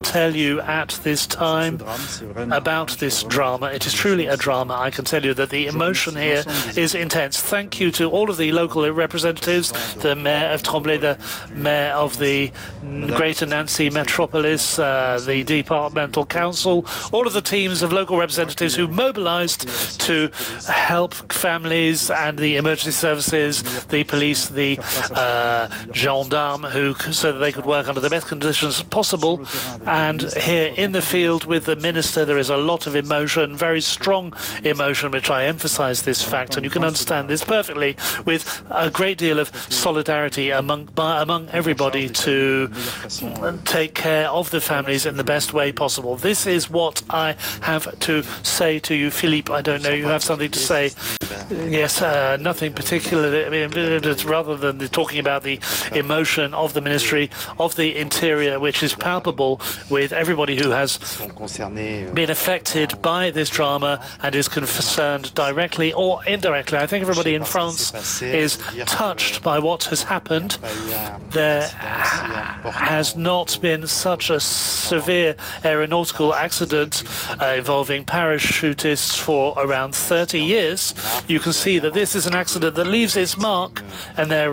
tell you at this time about this drama. It is truly a drama. I can tell you that the emotion here is intense. Thank you to all of the local representatives, the Mayor of Tremblay, the Mayor of the Greater Nancy Metropolis, the Departmental Council, all of the teams of local representatives who mobilized to help families and the emergency services, the police, the gendarmes, so that they could work under the best conditions possible. And here in the field with the minister, there is a lot of emotion, very strong emotion, which I emphasize this fact, and you can understand this perfectly, with a great deal of solidarity among everybody to take care of the families in the best way possible. This is what I have to say to you. Philippe, I don't know, you have something to say? Yes, nothing particular. I mean, rather than talking about the emotion of the Ministry of the Interior, which is palpable with everybody who has been affected by this drama and is concerned directly or indirectly. I think everybody in France is touched by what has happened. There has not been such a severe aeronautical accident involving parachutists for around 30 years. You can see that this is an accident that leaves its mark, and there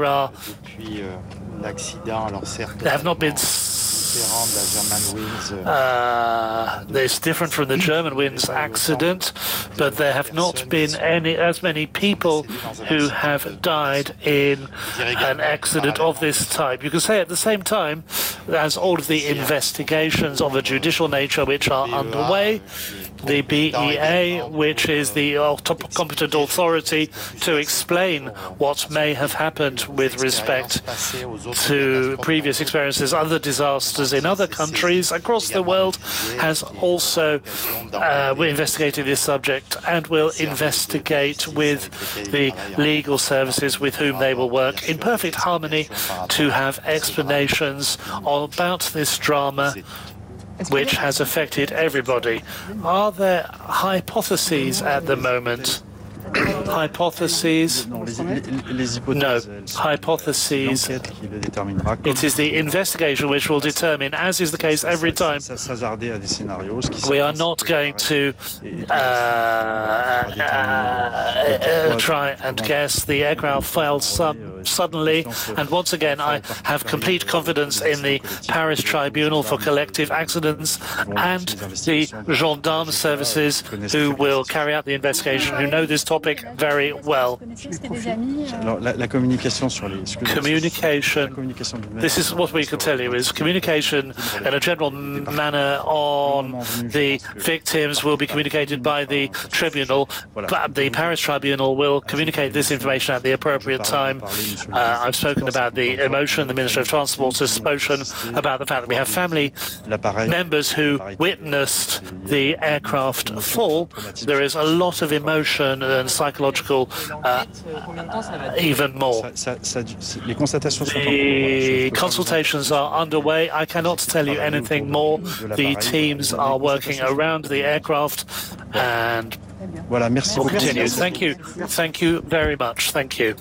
have not been it's different from the Germanwings accident, but there have not been as many people who have died in an accident of this type. You can say at the same time, as all of the investigations of a judicial nature which are underway, the BEA, which is the competent authority to explain what may have happened with respect to previous experiences, other disasters in other countries across the world, has also investigated this subject and will investigate with the legal services with whom they will work in perfect harmony to have explanations about this drama which has affected everybody. Are there hypotheses at the moment? Hypotheses? No. Hypotheses. It is the investigation which will determine, as is the case every time. We are not going to try and guess. The aircraft fell suddenly, and once again, I have complete confidence in the Paris Tribunal for Collective Accidents and the gendarme services who will carry out the investigation, who know this topic very well. Communication, this is what we can tell you, is communication in a general manner on the victims will be communicated by the tribunal. The Paris Tribunal will communicate this information at the appropriate time. I've spoken about the emotion. The Minister of Transport has spoken about the fact that we have family members who witnessed the aircraft fall. There is a lot of emotion and psychological even more. The consultations are underway. I cannot tell you anything more. The teams are working around the aircraft and will continue. Thank you. Thank you very much. Thank you.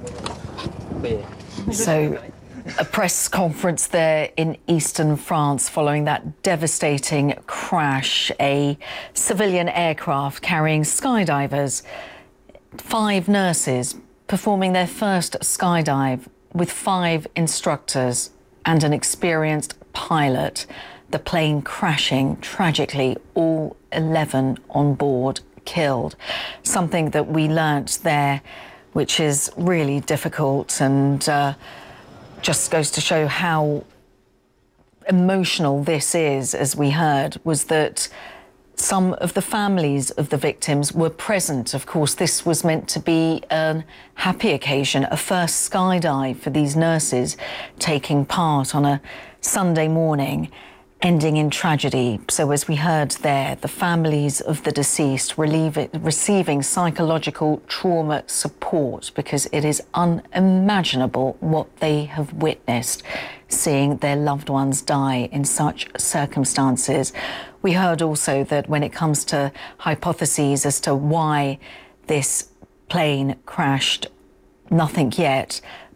So, a press conference there in eastern France following that devastating crash. A civilian aircraft carrying skydivers, 5 nurses performing their first skydive with 5 instructors and an experienced pilot. The plane crashing, tragically, all 11 on board killed. Something that we learnt there, which is really difficult and just goes to show how emotional this is, as we heard, was that some of the families of the victims were present. Of course, this was meant to be a happy occasion, a first skydive for these nurses taking part on a Sunday morning, ending in tragedy. So as we heard there, the families of the deceased receiving psychological trauma support, because it is unimaginable what they have witnessed, seeing their loved ones die in such circumstances. We heard also that when it comes to hypotheses as to why this plane crashed, nothing yet,